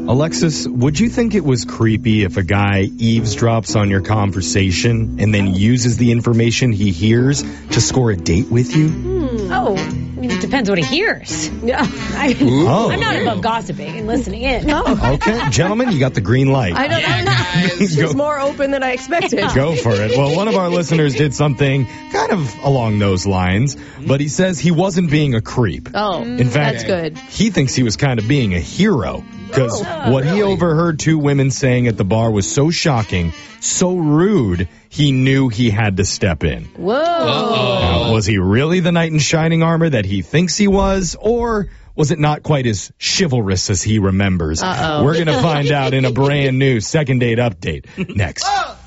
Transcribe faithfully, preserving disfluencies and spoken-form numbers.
Alexis, would you think it was creepy if a guy eavesdrops on your conversation and then uses the information he hears to score a date with you? Hmm. Oh, I mean, it depends what he hears. Yeah, I, Oh. I'm not above gossiping and listening in. Oh. Okay, gentlemen, you got the green light. I don't Yeah, know. guys. She's Go. more open than I expected. Go for it. Well, one of our listeners did something kind of along those lines, but he says he wasn't being a creep. Oh, In fact, that's good. he thinks he was kind of being a hero because Oh, what he really? overheard two women saying at the bar was so shocking, so rude, he knew he had to step in. Whoa. Now, was he really the knight in shining armor that he thinks he was, or was it not quite as chivalrous as he remembers? Uh-oh. We're going to find out in a brand new second date update next. Oh.